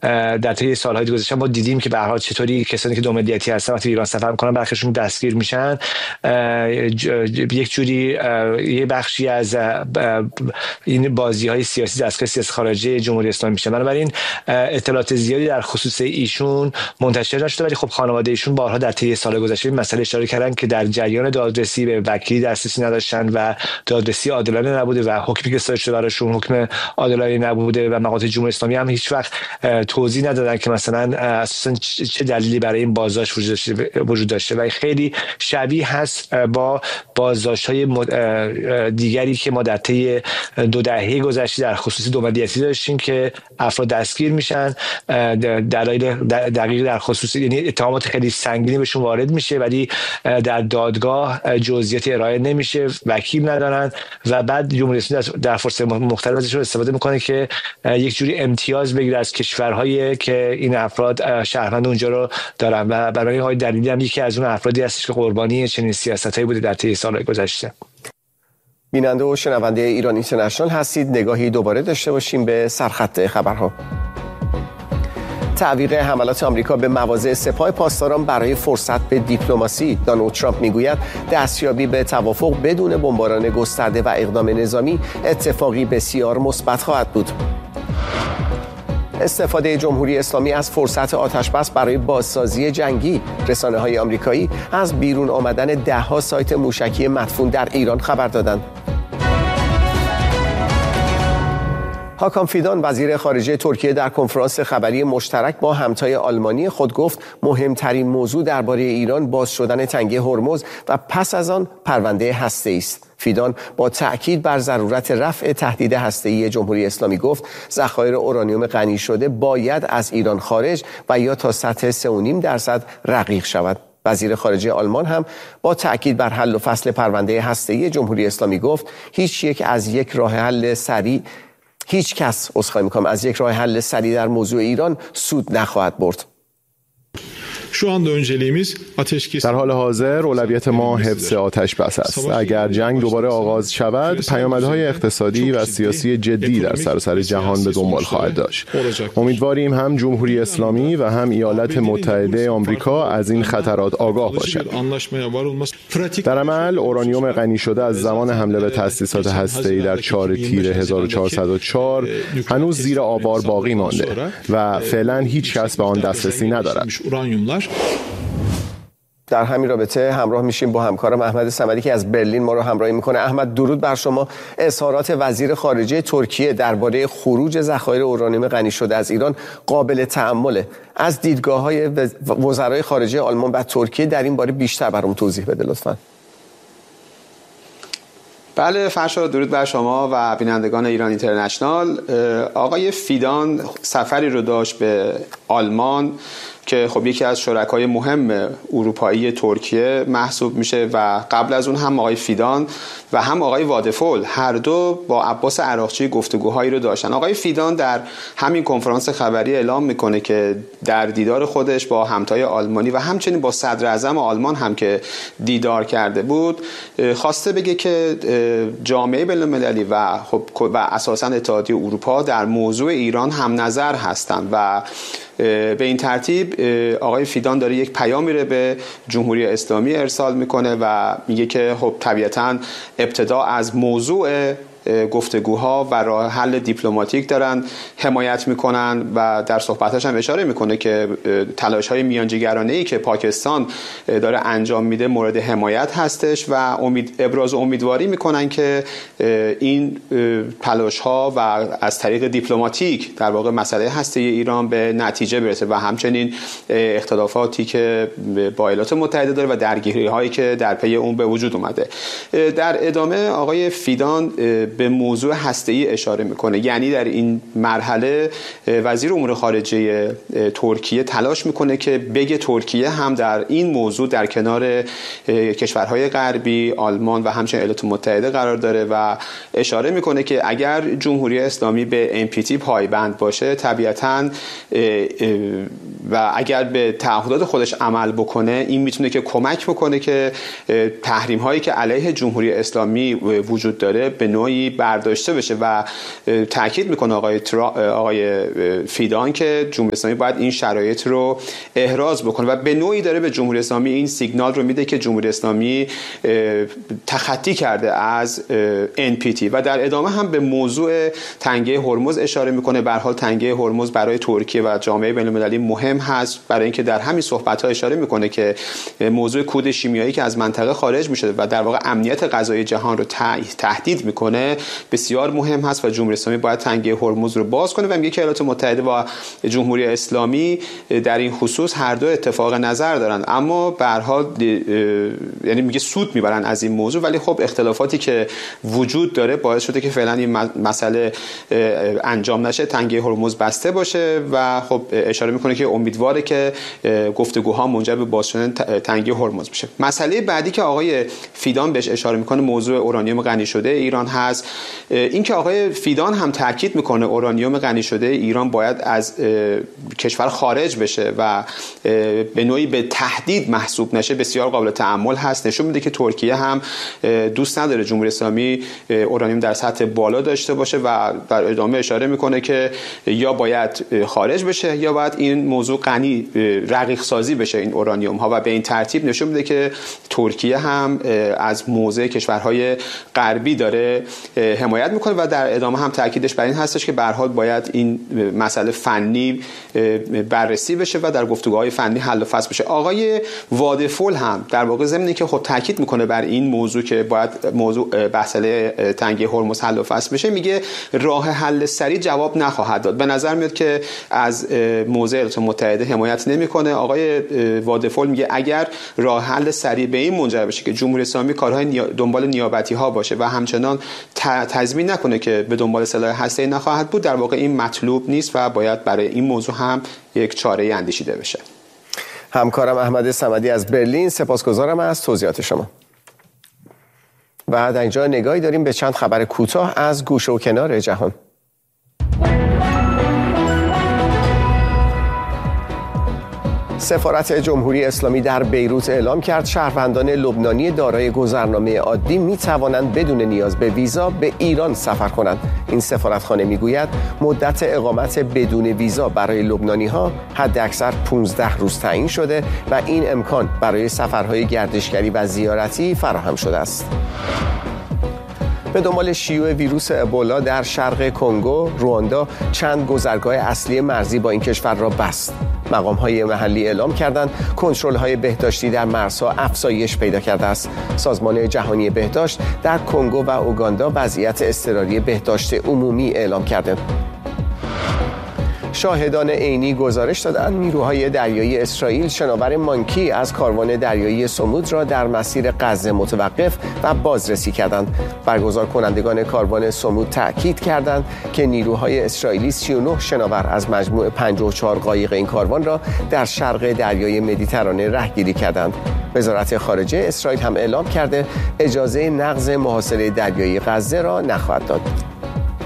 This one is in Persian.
در طی سالهای گذشته ما دیدیم که به هر حال چطوری کسانی که دو ملیتی هستن وقتی ایران سفر میکنن برخیشون دستگیر میشن، یک جوری یه بخشی از این بازی‌های سیاسی دستگاه سیاست خارجی جمهوری اسلامی میشه. بنابراین اطلاعات زیادی در خصوص ایشون منتشر نشده، ولی خب خانواده ایشون بارها در طی سال گذشته این مسئله اشاره کردن که در جریان دادرسی به وکیلی دسترسی نداشتن و دادرسی عادلانه نبوده و حکمی که صادر شده براشون حکم عادلانه نبوده و مقاطع جمهوری اسلامی هم هیچ وقت توضیح ندادن که مثلا اساسا چه دلیلی برای این بازداشت وجود داشته و خیلی شبیه هست با بازداشت‌های دیگری که ما در طی 2 دهه گذشته در خصوص دو ملیتی داشتیم که افراد دستگیر میشن، دلایل دقیق در خصوص یعنی اتهامات خیلی سنگینی بهشون وارد میشه ولی در دادگاه جزئیات ارائه نمیشه، وکیل ندارن و بعد جمهوری اسلامی در فرصت مختلف ازشون استفاده میکنه که یک جوری امتیاز بگیره از کشورهایی که این افراد شهروند اونجا رو دارن و برای های دلیلی هم یکی از اون افرادی هستش که قربانی چنین سیاستایی بوده در طی سالهای گذشته. بیننده و شنونده ایران اینترنشنال هستید. نگاهی دوباره داشته باشیم به سرخط خبرها. تعویق حملات آمریکا به مواضع سپاه پاسداران برای فرصت به دیپلماسی. دونالد ترامپ میگوید دستیابی به توافق بدون بمباران گسترده و اقدام نظامی اتفاقی بسیار مثبت خواهد بود. استفاده جمهوری اسلامی از فرصت آتش‌بس برای بازسازی جنگی. رسانه‌های آمریکایی از بیرون آمدن ده‌ها سایت موشکی مدفون در ایران خبر دادند. هاکان فیدان وزیر خارجه ترکیه در کنفرانس خبری مشترک با همتای آلمانی خود گفت مهمترین موضوع درباره ایران باز شدن تنگه هرمز و پس از آن پرونده هسته‌ای است. فیدان با تأکید بر ضرورت رفع تهدید هسته‌ای جمهوری اسلامی گفت ذخایر اورانیوم غنی شده باید از ایران خارج و یا تا سطح 3.5% رقیق شود. وزیر خارجه آلمان هم با تأکید بر حل و فصل پرونده هسته‌ای جمهوری اسلامی گفت هیچ کس از یک راه حل سریع در موضوع ایران سود نخواهد برد. در حال حاضر اولویت ما حفظ آتش بس است. اگر جنگ دوباره آغاز شود پیامدهای اقتصادی و سیاسی جدی در سراسر جهان به دنبال خواهد داشت. امیدواریم هم جمهوری اسلامی و هم ایالات متحده آمریکا از این خطرات آگاه باشند. در عمل اورانیوم غنی شده از زمان حمله به تأسیسات هسته‌ای در 4 تیر 1404 هنوز زیر آوار باقی مانده و فعلا هیچ کس به آن دسترسی ندارد. در همین رابطه همراه میشیم با همکارم احمد صمدی که از برلین ما رو همراهی میکنه. احمد درود بر شما. اظهارات وزیر خارجه ترکیه درباره خروج ذخایر اورانیوم غنی شده از ایران قابل تأمله. از دیدگاه‌های وزرای خارجه آلمان و ترکیه در این باره بیشتر برام توضیح بده لطفاً. بله فرشاد، درود بر شما و بینندگان ایران اینترنشنال. آقای فیدان سفری رو داشت به آلمان که خب یکی از شرکای مهم اروپایی ترکیه محسوب میشه و قبل از اون هم آقای فیدان و هم آقای وادفول هر دو با عباس عراقچی گفتگوهایی رو داشتن. آقای فیدان در همین کنفرانس خبری اعلام میکنه که در دیدار خودش با همتای آلمانی و همچنین با صدر اعظم آلمان هم که دیدار کرده بود خواسته بگه که جامعه بین‌المللی و خب و اساساً اتحادیه اروپا در موضوع ایران هم نظر هستند و به این ترتیب آقای فیدان داره یک پیامی رو به جمهوری اسلامی ارسال میکنه و میگه که خب طبیعتاً ابتدا از موضوع گفتگوها و راه حل دیپلماتیک دارن حمایت میکنن و در صحبتاش هم اشاره میکنه که تلاش‌های میانجیگرانه‌ای که پاکستان داره انجام میده مورد حمایت هستش و ابراز امیدواری میکنن که این تلاش‌ها و از طریق دیپلماتیک در واقع مسئله هسته‌ای ایران به نتیجه برسه و همچنین اختلافاتی که با ایالات متحده داره و درگیری‌هایی که در پی اون به وجود اومده. در ادامه آقای فیدان به موضوع هسته‌ای اشاره میکنه، یعنی در این مرحله وزیر امور خارجه ترکیه تلاش میکنه که بگه ترکیه هم در این موضوع در کنار کشورهای غربی آلمان و همچنین ایالات متحده قرار داره و اشاره میکنه که اگر جمهوری اسلامی به NPT پایبند باشه طبیعتاً و اگر به تعهدات خودش عمل بکنه این میتونه که کمک بکنه که تحریم هایی که علیه جمهوری اسلامی وجود داره به نوعی اسلامی برداشته بشه و تاکید میکنه آقای فیدان که جمهوری اسلامی باید این شرایط رو احراز بکنه و به نوعی داره به جمهوری اسلامی این سیگنال رو میده که جمهوری اسلامی تخطی کرده از NPT و در ادامه هم به موضوع تنگه هرمز اشاره میکنه. به هر حال تنگه هرمز برای ترکیه و جامعه بین‌المللی مهم هست، برای اینکه در همین صحبت‌ها اشاره میکنه که موضوع کود شیمیایی که از منطقه خارج میشه و در واقع امنیت غذایی جهان رو تهدید میکنه بسیار مهم هست و جمهوری اسلامی باید تنگه هرمز رو باز کنه و میگه که ایالات متحده و جمهوری اسلامی در این خصوص هر دو اتفاق نظر دارن، اما به هر حال یعنی میگه سود میبرن از این موضوع، ولی خب اختلافاتی که وجود داره باعث شده که فعلا این مسئله انجام نشه، تنگه هرمز بسته باشه و خب اشاره میکنه که امیدواره که گفتگوها منجر به باز شدن تنگه هرمز بشه. مسئله بعدی که آقای فیدان بهش اشاره میکنه موضوع اورانیوم غنی شده ایران هست. این که آقای فیدان هم تاکید میکنه اورانیوم غنی شده ایران باید از کشور خارج بشه و به نوعی به تهدید محسوب نشه بسیار قابل تأمل هست. نشون میده که ترکیه هم دوست نداره جمهوری اسلامی اورانیوم در سطح بالا داشته باشه و در ادامه اشاره میکنه که یا باید خارج بشه یا باید این موضوع غنی رقیق سازی بشه این اورانیوم ها و به این ترتیب نشون میده که ترکیه هم از موضع کشورهای غربی داره حمایت میکنه و در ادامه هم تاکیدش بر این هستش که به هر حال باید این مسئله فنی بررسی بشه و در گفتگوهای فنی حل و فصل بشه. آقای وادفول هم در واقع ضمن که خب تاکید میکنه بر این موضوع که باید موضوع مسئله تنگه هرمز حل و فصل بشه، میگه راه حل سریع جواب نخواهد داد. به نظر میاد که از موضع ایالات متحده حمایت نمیکنه. آقای وادفول میگه اگر راه حل سریع به این منجر بشه که جمهوری اسلامی کارهای دنبال نیابتی ها باشه و همچنان تضمین نکنه که به دنبال سلاح هسته‌ای نخواهد بود، در واقع این مطلوب نیست و باید برای این موضوع هم یک چاره‌ای اندیشیده بشه. همکارم احمد صمدی از برلین، سپاسگزارم از توضیحات شما. و در اینجا نگاهی داریم به چند خبر کوتاه از گوشه و کنار جهان. سفارت جمهوری اسلامی در بیروت اعلام کرد شهروندان لبنانی دارای گذرنامه عادی می توانند بدون نیاز به ویزا به ایران سفر کنند. این سفارتخانه می گوید مدت اقامت بدون ویزا برای لبنانی‌ها حداکثر 15 روز تعیین شده و این امکان برای سفرهای گردشگری و زیارتی فراهم شده است. به دنبال شیوع ویروس ابولا در شرق کنگو، رواندا چند گذرگاه اصلی مرزی با این کشور را بست. مقام‌های محلی اعلام کردند کنترل‌های بهداشتی در مرزها افزایش پیدا کرده است. سازمان جهانی بهداشت در کنگو و اوگاندا وضعیت اضطراری بهداشت عمومی اعلام کرده. شاهدان عینی گزارش دادند نیروهای دریایی اسرائیل شناور مانکی از کاروان دریایی سمود را در مسیر غزه متوقف و بازرسی کردند. برگزار کنندگان کاروان سمود تأکید کردند که نیروهای اسرائیلی 39 شناور از مجموع 54 قایق این کاروان را در شرق دریای مدیترانه رهگیری کردند. وزارت خارجه اسرائیل هم اعلام کرده اجازه نقض محاصره دریایی غزه را نخواهد داد.